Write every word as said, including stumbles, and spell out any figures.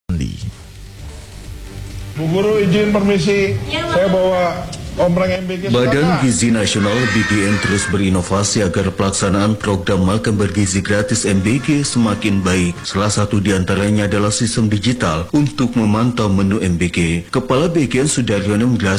Bu Guru izin permisi, ya, saya bawa ombreng M B K. Badan Gizi Nasional B G N terus berinovasi agar pelaksanaan program makan bergizi gratis M B K semakin baik. Salah satu di antaranya adalah sistem digital untuk memantau menu M B K. Kepala B G N Sudaryono menjelaskan